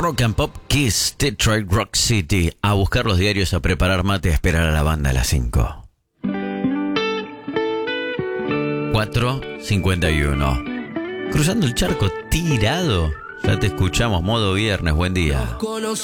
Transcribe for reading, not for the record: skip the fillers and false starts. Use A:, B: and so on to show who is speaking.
A: Rock and Pop Kiss, Detroit Rock City. A buscar los diarios, a preparar mate, a esperar a la banda a las 5. 4:51. Cruzando el charco tirado. Ya te escuchamos, modo viernes, buen día.